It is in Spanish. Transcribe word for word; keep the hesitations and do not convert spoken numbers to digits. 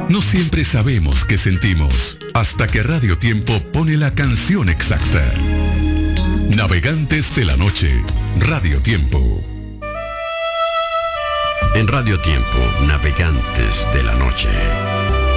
No siempre sabemos qué sentimos, hasta que Radio Tiempo pone la canción exacta. Navegantes de la noche, Radio Tiempo. En Radio Tiempo, Navegantes de la noche.